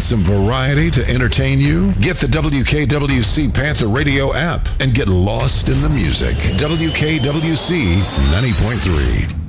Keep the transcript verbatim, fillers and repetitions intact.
some variety to entertain you? Get the W K W C Panther Radio app and get lost in the music. W K W C ninety point three.